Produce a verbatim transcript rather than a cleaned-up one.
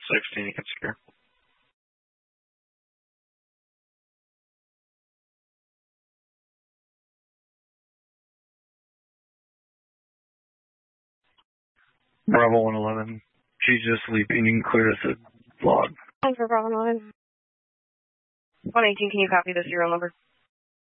sixteen, you can secure. Bravo one eleven. She's just sleeping. You can clear this log. Thanks for Bravo one eleven. one eighteen, can you copy the serial number?